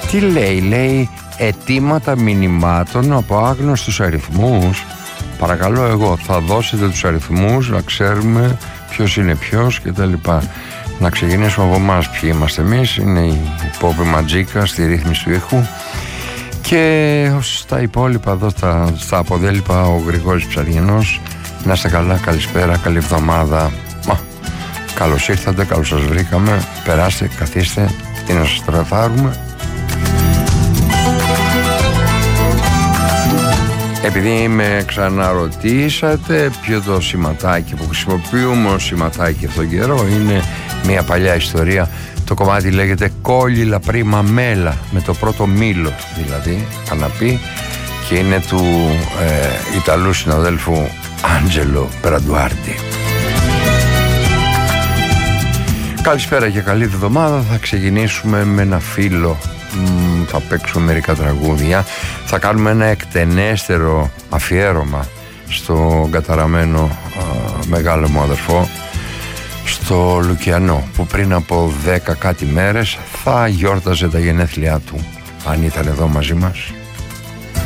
Τι λέει αιτήματα μηνυμάτων από άγνωστους αριθμούς. Παρακαλώ, εγώ θα δώσετε τους αριθμούς να ξέρουμε ποιος είναι ποιος και τα λοιπά. Να ξεκινήσουμε από εμάς ποιοι είμαστε εμείς. Είναι η Πόπη Ματζίκα στη ρύθμιση του ήχου. Και στα υπόλοιπα εδώ στα αποδέλυπα ο Γρηγόρης Ψαριανός. Να είστε καλά, καλησπέρα, καλή εβδομάδα. Καλώς ήρθατε, καλώς σας βρήκαμε. Περάστε, καθίστε, τι να σας τραθάρουμε. Επειδή με ξαναρωτήσατε ποιο το σηματάκι που χρησιμοποιούμε ως σηματάκι αυτόν τον καιρό, είναι μια παλιά ιστορία. Το κομμάτι λέγεται Κόλλιλα Πρίμα Μέλα, με το πρώτο μήλο δηλαδή, αναπεί, και είναι του Ιταλού συναδέλφου Άντζελο Μπραντουάρντι. Καλησπέρα και καλή εβδομάδα. Θα ξεκινήσουμε με ένα φίλο. Θα παίξουμε μερικά τραγούδια. Θα κάνουμε ένα εκτενέστερο αφιέρωμα στο καταραμένο μεγάλο μου αδερφό, στο Λουκιανό, που πριν από 10 κάτι μέρες θα γιόρταζε τα γενέθλιά του, αν ήταν εδώ μαζί μας.